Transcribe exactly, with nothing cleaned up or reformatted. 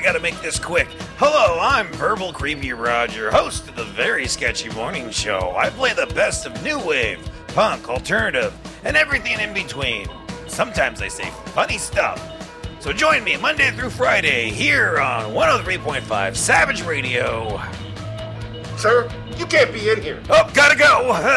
gotta make this quick. Hello, I'm Verbal Creepy Roger, host of the Very Sketchy Morning Show. I play the best of new wave, punk, alternative, and everything in between. Sometimes I say funny stuff. So join me Monday through Friday here on one oh three point five Savage Radio. Sir, you can't be in here. Oh, gotta go.